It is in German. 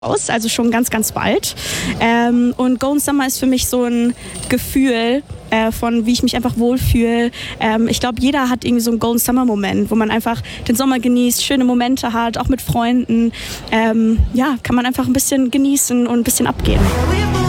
aus, also schon ganz, ganz bald. Und Golden Summer ist für mich so ein Gefühl von, wie ich mich einfach wohlfühle. Ich glaube, jeder hat irgendwie so einen Golden Summer Moment, wo man einfach den Sommer genießt, schöne Momente hat, auch mit Freunden. Ja, kann man einfach ein bisschen genießen und ein bisschen abgehen.